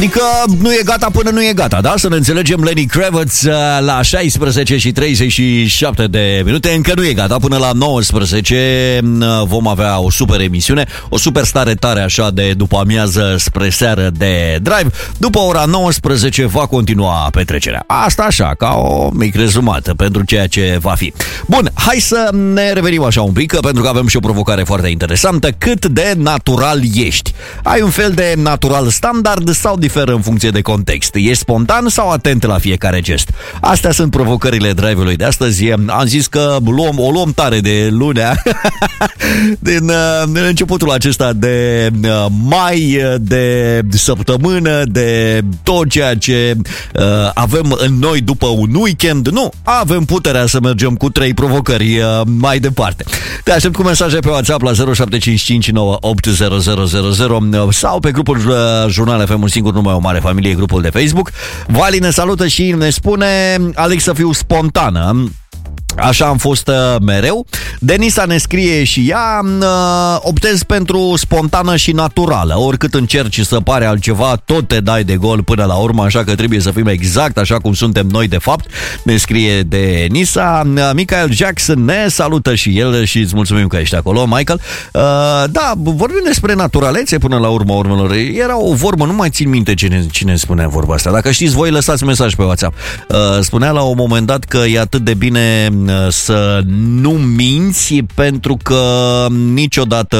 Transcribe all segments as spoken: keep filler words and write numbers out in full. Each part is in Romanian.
Adică nu e gata până nu e gata, da? Să ne înțelegem, Lenny Kravitz la șaisprezece și treizeci și șapte de minute. Încă nu e gata, până la nouăsprezece vom avea o super emisiune, o super stare tare așa de după amiază spre seară de drive. După ora nouăsprezece va continua petrecerea. Asta așa, ca o mic rezumat pentru ceea ce va fi. Bun, hai să ne revenim așa un pic, pentru că avem și o provocare foarte interesantă. Cât de natural ești? Ai un fel de natural standard sau diferă în funcție de context? Ești spontan sau atent la fiecare gest? Astea sunt provocările drive-ului de astăzi. Am zis că luăm, o luăm tare de lunea din, din începutul acesta de mai, de săptămână, de tot ceea ce uh, avem în noi după un weekend. Nu, avem puterea să mergem cu trei provocări uh, mai departe. Te aștept cu mesaje pe WhatsApp la zero șapte cinci cinci nouă opt zero zero zero zero sau pe grupul uh, Jurnal F M, un singur nume, o mare familie, grupul de Facebook. Vali ne salută și ne spune: aleg să fiu spontană. Așa am fost uh, mereu. Denisa ne scrie și ea: uh, optez pentru spontană și naturală. Oricât încerci să pare altceva, tot te dai de gol până la urmă, așa că trebuie să fim exact așa cum suntem noi de fapt. Ne scrie Denisa. uh, Michael Jackson ne salută și el și îți mulțumim că ești acolo, Michael. uh, Da, vorbim despre naturalețe până la urmă urmelor. Era o vorbă, nu mai țin minte cine, cine spunea vorba asta. Dacă știți voi, lăsați mesaj pe WhatsApp. uh, Spunea la un moment dat că e atât de bine să nu minți, pentru că niciodată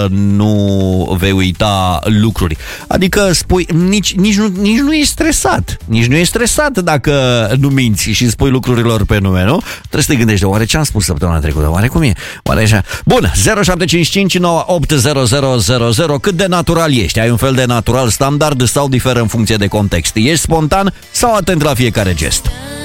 nu vei uita lucruri. Adică spui, nici, nici, nu, nici nu ești stresat. Nici nu ești stresat dacă nu minți și spui lucrurilor pe nume, nu? Trebuie să te gândești, oare ce am spus săptămâna trecută? Oare cum e? Oare așa? Bun, zero șapte cinci cinci nouă opt zero zero zero zero. Cât de natural ești? Ai un fel de natural standard sau diferă în funcție de context? Ești spontan sau atent la fiecare gest?